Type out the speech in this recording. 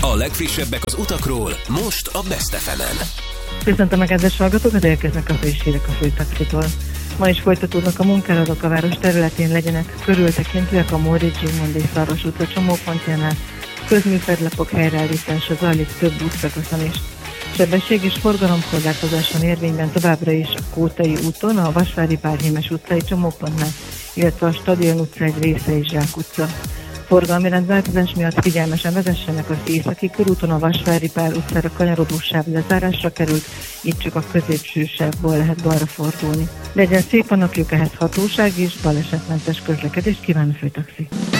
A legfrissebbek az utakról, most a Best FM-en. Köszöntöm a kedves hallgatókat, érkeznek a friss hírek a főtaxitól. Ma is folytatódnak a munkálatok a város területén, legyenek körültekintőek a Móricz Zsigmond és Szaros utca csomópontjánál. Közműfedlapok helyreállítása zajlik több útszakaszon is. Sebesség és forgalomkorlátozáson érvényben továbbra is a Kótai úton, a Vasvári Pálhémes utcai csomópontnál, illetve a Stadion utca egy része és Zsák utca. Forgalmi rendváltozás miatt figyelmesen vezessenek az északi körúton, a Vasvári Pál utcára kanyarodó sáv lezárásra került, így csak a középső sávból lehet balra fordulni. Legyen szép a napjuk, ehhez hatóság és balesetmentes közlekedést kíván a főtaxi.